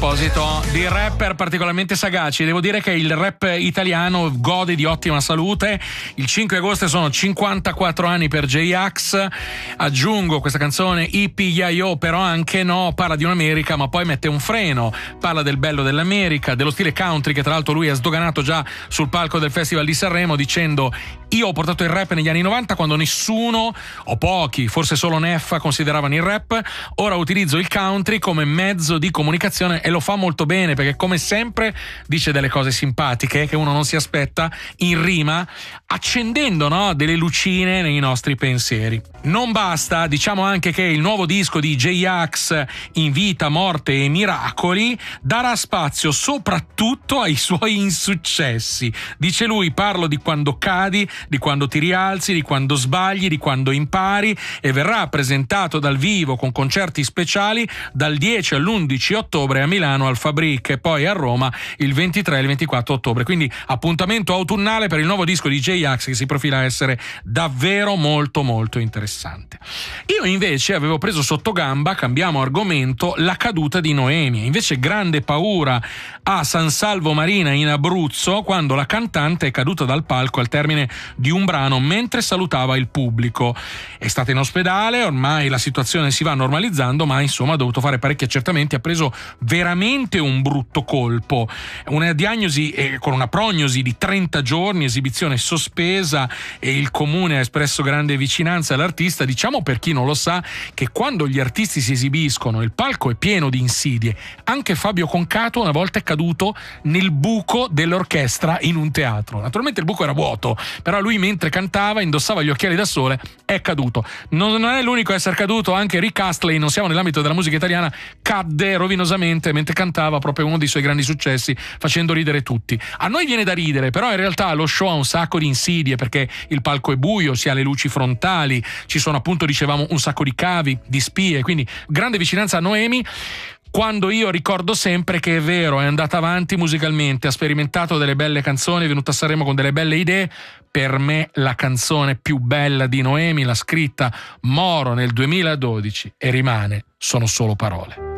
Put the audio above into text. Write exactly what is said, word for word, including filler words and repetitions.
proposito di rapper particolarmente sagaci, devo dire che il rap italiano gode di ottima salute. Il cinque agosto sono cinquantaquattro anni per J-Ax. Aggiungo questa canzone Yippee-Yi-Yo, però anche no, parla di un'America ma poi mette un freno, parla del bello dell'America, dello stile country che tra l'altro lui ha sdoganato già sul palco del Festival di Sanremo dicendo: io ho portato il rap negli anni novanta quando nessuno o pochi, forse solo Neffa, consideravano il rap. Ora utilizzo il country come mezzo di comunicazione e lo fa molto bene, perché come sempre dice delle cose simpatiche che uno non si aspetta in rima, accendendo, no, delle lucine nei nostri pensieri. Non basta, diciamo anche che il nuovo disco di J-Ax, In vita, morte e miracoli, darà spazio soprattutto ai suoi insuccessi. Dice lui: parlo di quando cadi, di quando ti rialzi, di quando sbagli, di quando impari, e verrà presentato dal vivo con concerti speciali dal dieci all'undici ottobre a Milano al Fabric e poi a Roma il ventitré e il ventiquattro ottobre. Quindi appuntamento autunnale per il nuovo disco di J-Ax, che si profila essere davvero molto molto interessante. Io invece avevo preso sotto gamba, cambiamo argomento, la caduta di Noemi. Invece grande paura a San Salvo Marina in Abruzzo quando la cantante è caduta dal palco al termine di un brano mentre salutava il pubblico. È stata in ospedale, ormai la situazione si va normalizzando, ma insomma ha dovuto fare parecchi accertamenti, ha preso veramente un brutto colpo. Una diagnosi eh, con una prognosi di trenta giorni, esibizione sospesa, e il comune ha espresso grande vicinanza all'artista. Diciamo, per chi non lo sa, che quando gli artisti si esibiscono il palco è pieno di insidie. Anche Fabio Concato una volta è caduto nel buco dell'orchestra in un teatro. Naturalmente il buco era vuoto, però lui mentre cantava indossava gli occhiali da sole, è caduto. Non, non è l'unico a essere caduto, anche Rick Astley, non siamo nell'ambito della musica italiana, cadde rovinosamente mentre cantava proprio uno dei suoi grandi successi, facendo ridere tutti. A noi viene da ridere, però in realtà lo show ha un sacco di insidie, perché il palco è buio, si ha le luci frontali, ci sono appunto, dicevamo, un sacco di cavi, di spie, quindi grande vicinanza a Noemi. Quando io ricordo sempre che è vero, è andata avanti musicalmente, ha sperimentato delle belle canzoni, è venuta a Sanremo con delle belle idee. Per me la canzone più bella di Noemi l'ha scritta Moro nel duemiladodici e rimane Sono solo parole.